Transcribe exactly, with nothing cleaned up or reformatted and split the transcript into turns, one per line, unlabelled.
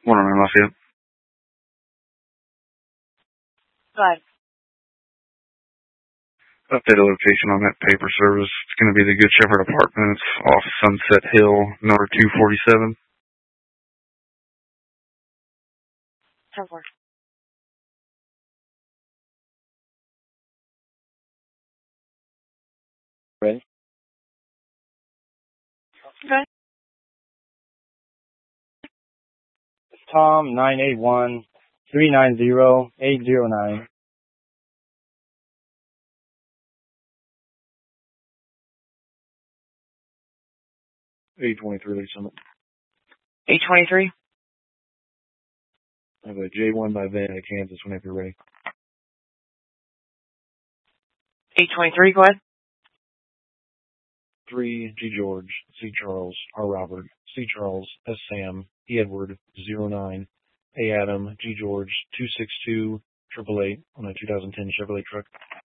one oh nine Lafayette.
Go ahead.
Update a location on that paper service. It's going to be the Good Shepherd Apartments off Sunset Hill, number two forty-seven.
ten four.
Ready?
Okay.
It's Tom, nine eight one, three nine zero, eight zero nine.
eight twenty-three Lee Summit.
eight twenty-three.
I have a J one by Van at Kansas whenever you're ready.
eight twenty-three, go ahead.
three G George, C Charles, R Robert, C Charles, S Sam, E Edward, zero nine, A Adam, G George, two six two, triple eight on a two thousand ten Chevrolet truck.